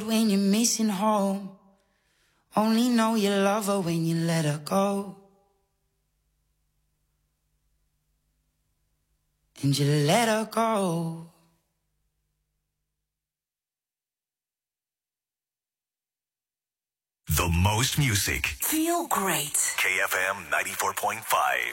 when you're missing home. Only know you love her when you let her go. And you let her go. The most music. Feel great. KFM 94.5.